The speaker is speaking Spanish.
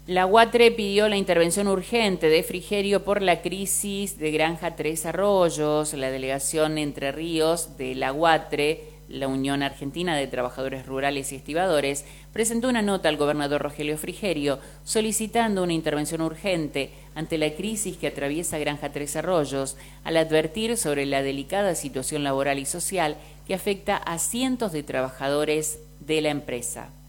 La UATRE pidió la intervención urgente de Frigerio por la crisis de Granja Tres Arroyos. La delegación Entre Ríos de la UATRE, la Unión Argentina de Trabajadores Rurales y Estibadores, presentó una nota al gobernador Rogelio Frigerio solicitando una intervención urgente ante la crisis que atraviesa Granja Tres Arroyos, al advertir sobre la delicada situación laboral y social que afecta a cientos de trabajadores de la empresa.